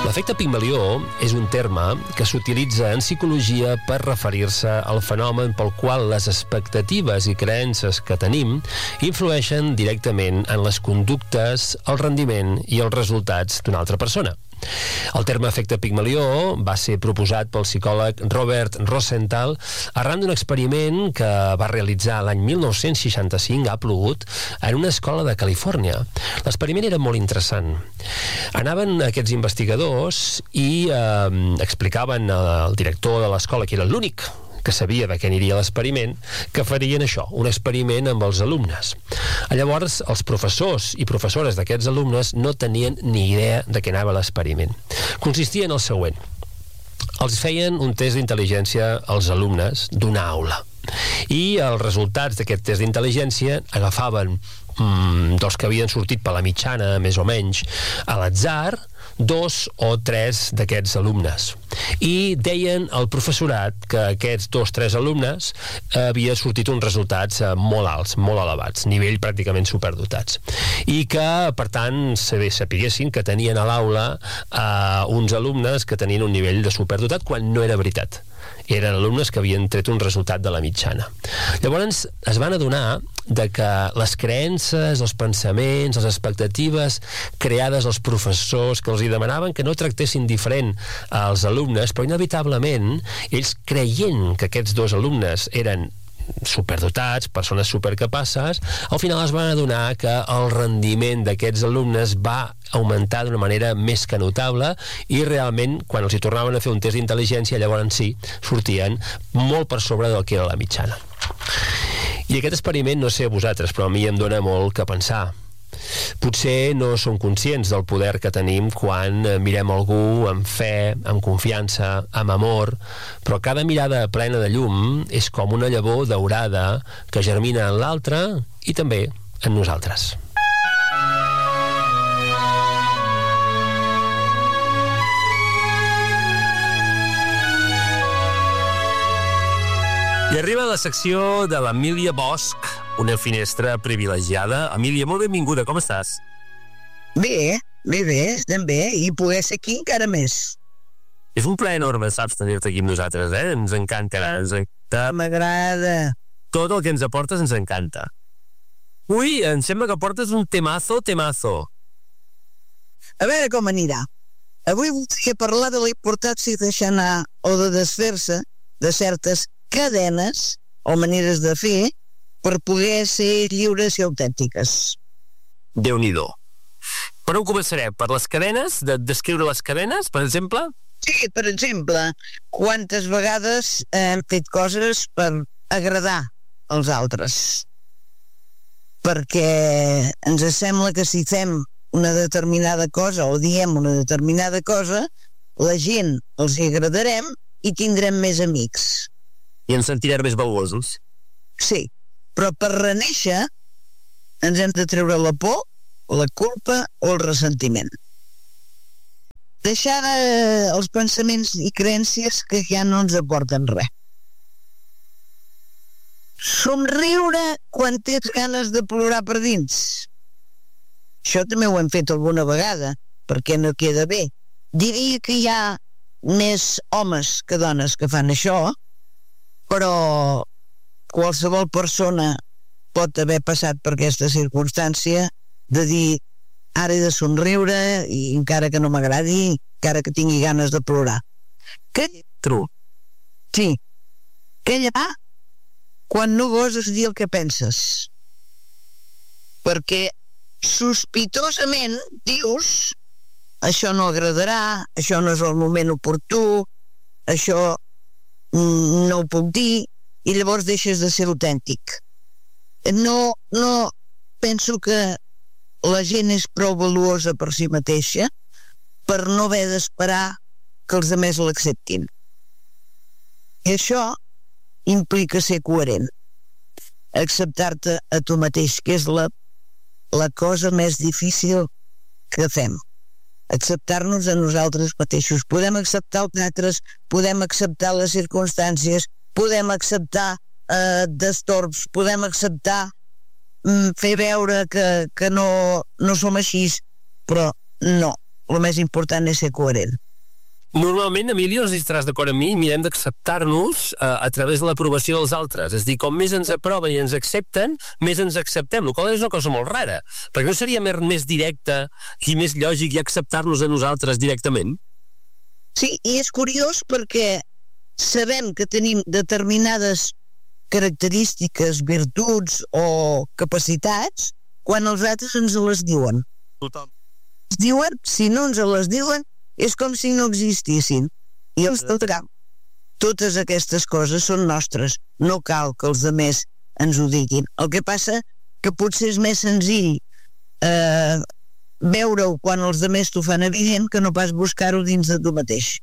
L'efecte Pigmalió és un terme que s'utilitza en psicologia per referir-se al fenomen pel qual les expectatives i creences que tenim influeixen directament en les conductes, el rendiment i els resultats d'una altra persona. El terme efecte Pigmalió va ser proposat pel psicòleg Robert Rosenthal arran d'un experiment que va realitzar l'any 1965 a Plogut en una escola de Califòrnia. L'experiment era molt interessant. Anaven aquests investigadors i explicaven al director de l'escola, que era l'únic que sabia de què aniria l'experiment, que farien això, un experiment amb els alumnes. Llavors, els professors i professores d'aquests alumnes no tenien ni idea de què anava l'experiment. Consistia en el següent. Els feien un test d'intel·ligència als alumnes d'una aula. I els resultats d'aquest test d'intel·ligència agafaven dels que havien sortit per la mitjana, més o menys, a l'atzar, 2 o 3 d'aquests alumnes. I deien al professorat que aquests 2 o 3 alumnes havia sortit uns resultats molt alts, molt elevats, nivell pràcticament superdotats. I que, per tant, sapiguessin que tenien a l'aula uns alumnes que tenien un nivell de superdotat quan no era veritat. Eren alumnes que havien tret un resultat de la mitjana. Llavors es van adonar de que les creences, els pensaments, les expectatives creades als professors que els hi demanaven que no tractessin diferent als alumnes, però inevitablement ells, creient que aquests 2 alumnes eren superdotats, persones supercapaces, al final es van adonar que el rendiment d'aquests alumnes va augmentar d'una manera més que notable i realment quan els hi tornaven a fer un test d'intel·ligència llavors sí, sortien molt per sobre del que era la mitjana. I aquest experiment, no sé a vosaltres, però a mi em dona molt que pensar. Potser no som conscients del poder que tenim quan mirem algú amb fe, amb confiança, amb amor, però cada mirada plena de llum és com una llavor daurada que germina en l'altre i també en nosaltres. I arriba la secció de l'Emília Bosch, una finestra privilegiada. Emília, molt benvinguda, com estàs? Bé, estem bé, i poder ser aquí encara més. És un plaer enorme, saps, tenir-te aquí amb nosaltres, eh? Ens encanta. M'agrada. Tot el que ens aportes ens encanta. Ui, em sembla que portes un temazo. A veure com anirà. Avui voldria parlar de la importància de deixar anar o de desfer-se de certes cadenes o maneres de fer per poder ser lliures i autèntiques. Déu-n'hi-do. Per on començarem? Per les cadenes? De descriure les cadenes, per exemple? Sí, per exemple, quantes vegades hem fet coses per agradar als altres. Perquè ens sembla que si fem una determinada cosa o diem una determinada cosa, la gent els hi agradarem i tindrem més amics. I ens sentirem més valuosos. Sí, però per renéixer ens hem de treure la por, la culpa o el ressentiment. Deixar els pensaments i creences que ja no ens aporten res. Somriure quan tens ganes de plorar per dins. Això també ho hem fet alguna vegada, perquè no queda bé. Diria que hi ha més homes que dones que fan això, però qualsevol persona pot haver passat per aquesta circumstància de dir ara he de somriure i encara que no m'agradi, encara que tingui ganes de plorar. True. Sí. Què allà quan no goses dir el que penses? Perquè sospitosament dius això no agradarà, això no és el moment oportú, això no ho puc dir, i llavors deixes de ser autèntic. No penso que la gent és prou valuosa per si mateixa per no haver d'esperar que els altres l'acceptin. I això implica ser coherent. Acceptar-te a tu mateix, que és la cosa més difícil que fem. Acceptar-nos a nosaltres mateixos. Podem acceptar els altres, podem acceptar les circumstàncies, podem acceptar destorbs, podem acceptar fer veure que no som així, però no. el més important és ser coherent. Normalment, Emília, no sé si estaràs d'acord amb mi, mirem d'acceptar-nos a través de l'aprovació dels altres. És a dir, com més ens aproven i ens accepten, més ens acceptem, el qual és una cosa molt rara. Perquè no seria més directe i més lògic i acceptar-nos a nosaltres directament? Sí, i és curiós perquè sabem que tenim determinades característiques, virtuts o capacitats quan els altres ens les diuen. Total. Es diuen, si no ens les diuen, és com si no existissin. I els totes aquestes coses són nostres. No cal que els altres ens ho diguin. El que passa que potser és més senzill veure-ho quan els altres t'ho fan evident que no pas buscar-ho dins de tu mateix.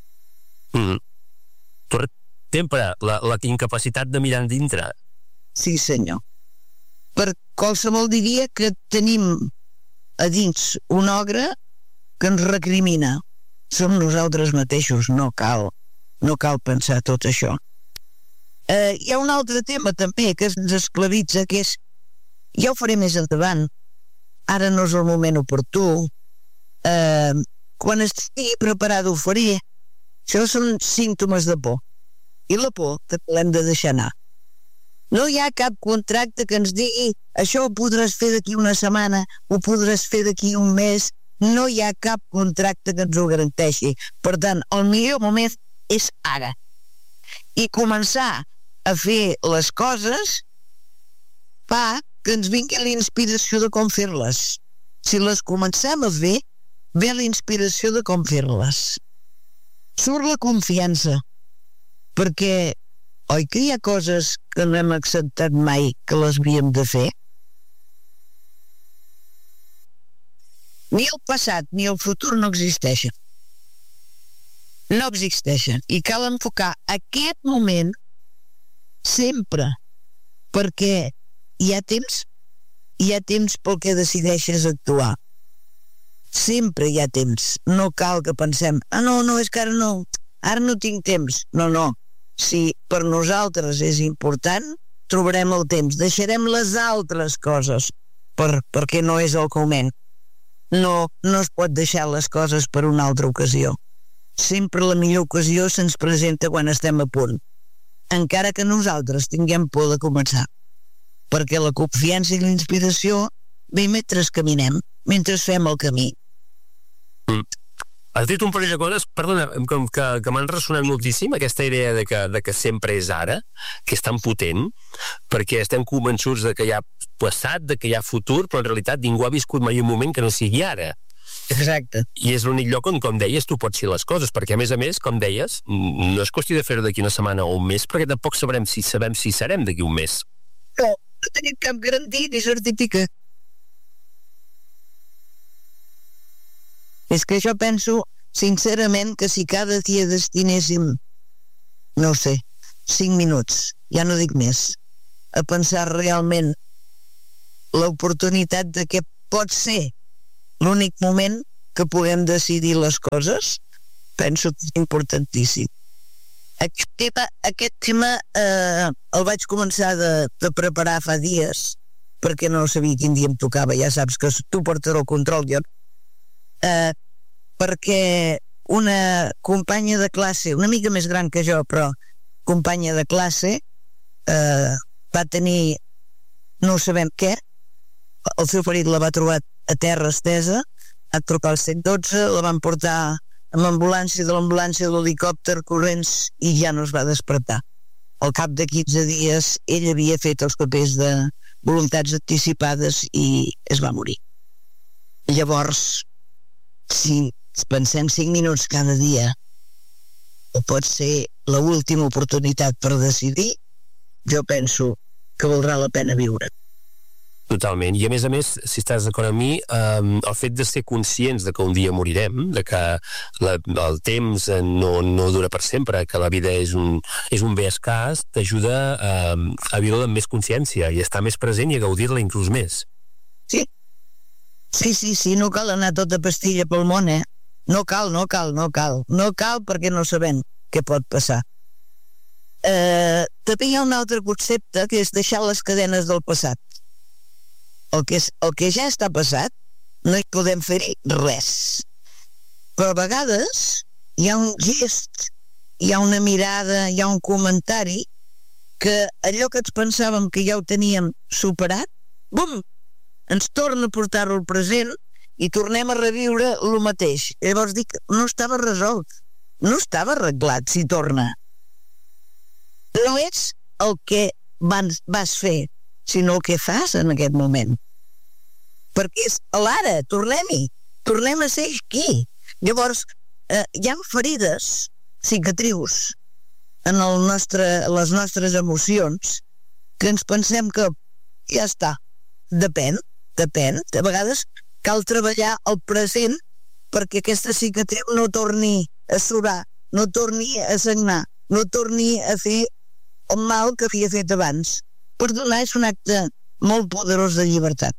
Sempre la incapacitat de mirar dintre. Sí, senyor. Per qualsevol diria que tenim a dins un ogre que ens recrimina. Som nosaltres mateixos, no cal pensar tot això. Hi ha un altre tema també que ens esclavitza, que és, ja ho faré més endavant, ara no és el moment oportú, quan estigui preparada ho faré. Això són símptomes de por, i la por també l'hem de deixar anar. No hi ha cap contracte que ens digui això ho podràs fer d'aquí una setmana, ho podràs fer d'aquí un mes. No hi ha cap contracte que ens ho garanteixi. Per tant, el millor moment és ara. I començar a fer les coses fa que ens vingui l'inspiració de com fer-les. Si les comencem a fer, ve la inspiració de com fer-les. Surt la confiança, perquè oi que hi ha coses que no hem acceptat mai que les havíem de fer? Ni el passat ni el futur no existeixen. No existeixen. I cal enfocar aquest moment sempre, perquè hi ha temps pel que decideixes actuar. Sempre hi ha temps. No cal que pensem, no, és que ara no tinc temps. No. Si per nosaltres és important, trobarem el temps. Deixarem les altres coses perquè no és el moment. No es pot deixar les coses per una altra ocasió. Sempre la millor ocasió se'ns presenta quan estem a punt, encara que nosaltres tinguem por de començar, perquè la confiança i la inspiració ve mentre caminem, mentre fem el camí. Has dit un parell de coses, perdona, que m'han ressonat moltíssim, aquesta idea de que sempre és ara, que és tan potent, perquè estem convençuts de que hi ha passat, de que hi ha futur, però en realitat ningú ha viscut mai un moment que no sigui ara. Exacte. I és l'únic lloc on, com deies, tu pots fer les coses, perquè a més, com deies, no és qüestió de fer-ho d'aquí una setmana o un mes, perquè tampoc sabem si serem d'aquí un mes. No tenim cap garantia ni certificat. És que jo penso, sincerament, que si cada dia destinéssim, no ho sé, 5 minuts, ja no dic més, a pensar realment l'oportunitat de que pot ser l'únic moment que puguem decidir les coses, penso que és importantíssim. Aquest tema el vaig començar de preparar fa dies, perquè no sabia quin dia em tocava, ja saps que tu portes el control, jo perquè una companya de classe, una mica més gran que jo, però companya de classe, va tenir no sabem què, el seu ferit la va trobar a terra estesa, ha trucat al 112, la van portar amb ambulància, de l'ambulància de l'helicòpter corrents i ja no es va despertar. Al cap de 15 dies ell havia fet els papers de voluntats anticipades i es va morir. Llavors, si pensem 5 minuts cada dia o pot ser l'última oportunitat per decidir, jo penso que valdrà la pena viure. Totalment, i a més, si estàs d'acord amb mi, el fet de ser conscients de que un dia morirem, de que el temps no dura per sempre, que la vida és un bé escàs, t'ajuda a viure amb més consciència i estar més present i a gaudir-la inclús més. Sí, no cal anar tot a pastilla pel món, No cal perquè no sabem què pot passar. També hi ha un altre concepte que és deixar les cadenes del passat. El que ja està passat no hi podem fer-hi res. Però a vegades hi ha un gest, hi ha una mirada, hi ha un comentari que allò que ens pensàvem que ja ho teníem superat, bum, ens torna a portar-ho al present i tornem a reviure el mateix. Llavors dic, no estava resolt, no estava arreglat si torna. No és el que vas fer, sinó el que fas en aquest moment. Perquè és l'ara, tornem a ser aquí. Llavors, hi ha ferides, cicatrius, en les nostres emocions, que ens pensem que ja està. Depèn. A vegades cal treballar el present perquè aquesta cicatriu no torni a surar, no torni a sagnar, no torni a fer el mal que havia fet abans. Perdonar és un acte molt poderós de llibertat.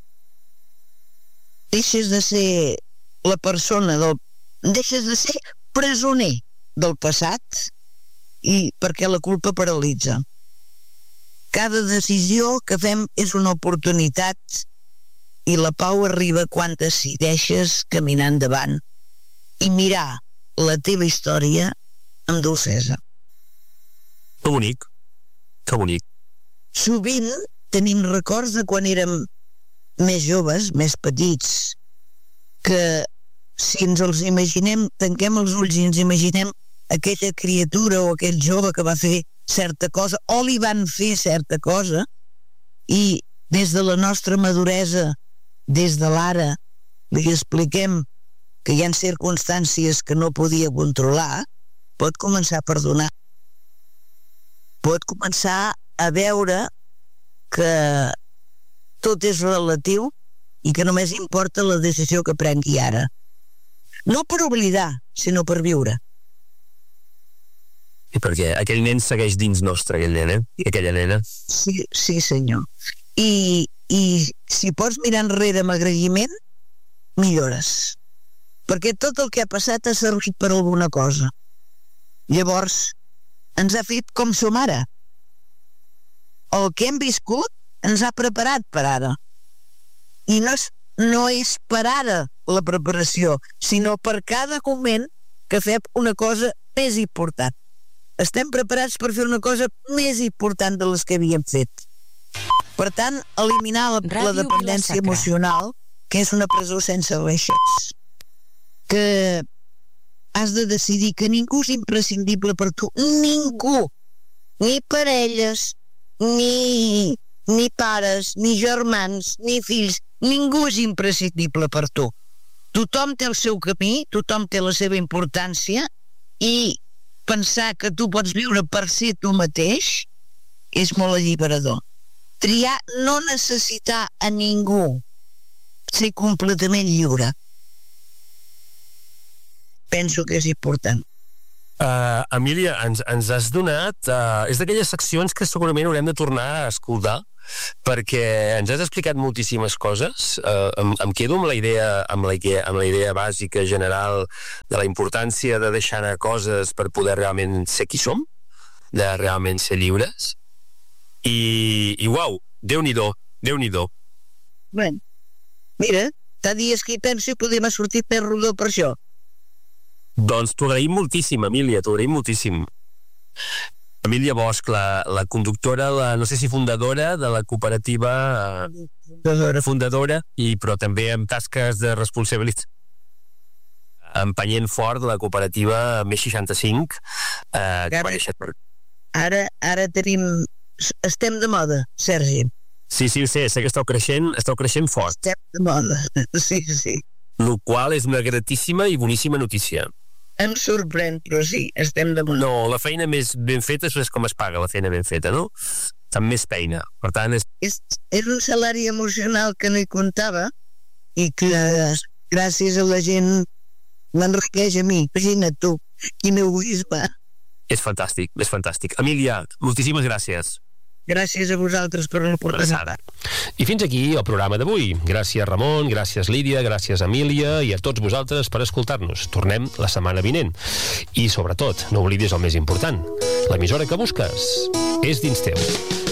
Deixes de ser la persona deixes de ser presoner del passat i perquè la culpa paralitza. Cada decisió que fem és una oportunitat i la pau arriba quan decideixes caminar endavant i mirar la teva història amb dolcesa. Que bonic, que bonic. Sovint tenim records de quan érem més joves, més petits, que si ens els imaginem, tanquem els ulls i ens imaginem aquella criatura o aquell jove que va fer certa cosa o li van fer certa cosa i des de la nostra maduresa, des de l'ara, li expliquem que hi ha circumstàncies que no podia controlar, pot començar a perdonar. Pot començar a veure que tot és relatiu i que només importa la decisió que prengui ara. No per oblidar, sinó per viure. I perquè aquell nen segueix dins nostre, aquell nen, i aquella nena. Sí, senyor. I si pots mirar enrere amb agraïment, millores. Perquè tot el que ha passat ha servit per alguna cosa. Llavors, ens ha fet com som ara. El que hem viscut ens ha preparat per ara. I no és per ara la preparació, sinó per cada moment que fem una cosa més important. Estem preparats per fer una cosa més important de les que havíem fet. Per tant, eliminar la dependència emocional, que és una presó sense reixes. Que has de decidir que ningú és imprescindible per tu. Ningú. Ni parelles, ni pares, ni germans, ni fills. Ningú és imprescindible per tu. Tothom té el seu camí, tothom té la seva importància i pensar que tu pots viure per ser tu mateix és molt alliberador. Triar, no necessitar a ningú, ser completament lliure. Penso que és important. Emília, ens has donat... és d'aquelles seccions que segurament haurem de tornar a escoltar perquè ens has explicat moltíssimes coses. Em quedo amb la idea bàsica general de la importància de deixar anar coses per poder realment ser qui som, de realment ser lliures. I uau, Déu-n'hi-do. Bé, mira, t'ha dies que hi penso i podem sortir més rodó per això. Doncs t'ho agraïm moltíssim, Emília, t'ho agraïm moltíssim. Emília Bosch, la conductora, no sé si fundadora de la cooperativa... Fundadora, però també amb tasques de responsabilitat. Empenyent fort de la cooperativa Més 65. Ara tenim... Estem de moda, Sergi. Sí, sé que esteu creixent fort. Estem de moda, sí. El qual és una gratíssima i boníssima notícia. Em sorprèn, però sí, estem de moda. No, la feina més ben feta és com es paga la feina ben feta, no? Amb més feina, per tant... És un salari emocional que no hi comptava i que gràcies a la gent m'enriqueix a mi. Imagina't tu, quin egoisme. És fantàstic. Emília, moltíssimes gràcies. Gràcies a vosaltres per l'oportunitat. I fins aquí el programa d'avui. Gràcies Ramon, gràcies Lídia, gràcies Emília i a tots vosaltres per escoltar-nos. Tornem la setmana vinent. I sobretot, no oblidis el més important. L'emissora que busques és dins teu.